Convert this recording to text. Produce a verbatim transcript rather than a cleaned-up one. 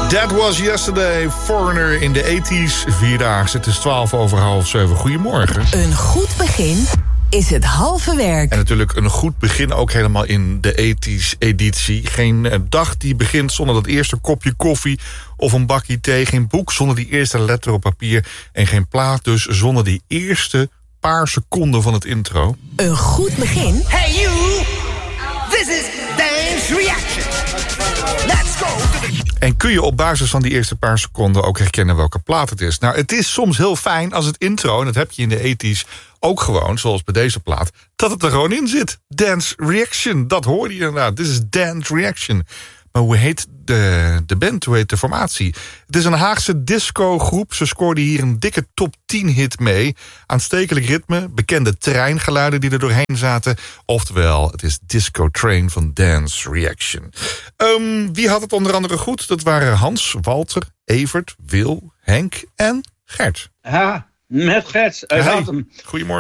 That was yesterday, Foreigner in de eighties, vierdaagse. Het is twaalf over half zeven. Goedemorgen. Een goed begin is het halve werk. En natuurlijk een goed begin ook helemaal in de eighties editie. Geen dag die begint zonder dat eerste kopje koffie of een bakje thee. Geen boek zonder die eerste letter op papier. En geen plaat dus zonder die eerste paar seconden van het intro. Een goed begin. Hey you, this is Dance Reaction. Let's go. En kun je op basis van die eerste paar seconden ook herkennen welke plaat het is? Nou, het is soms heel fijn als het intro, en dat heb je in de eighties ook gewoon, zoals bij deze plaat, dat het er gewoon in zit. Dance Reaction, dat hoorde je inderdaad. Dit is Dance Reaction. Maar hoe heet de, de band, hoe heet de formatie? Het is een Haagse discogroep. Ze scoorde hier een dikke top tien hit mee. Aanstekelijk ritme, bekende treingeluiden die er doorheen zaten. Oftewel, het is Disco Train van Dance Reaction. Um, wie had het onder andere goed? Dat waren Hans, Walter, Evert, Wil, Henk en Gert. Ja, met Gert. Hij Hey, had hem. goedemorgen.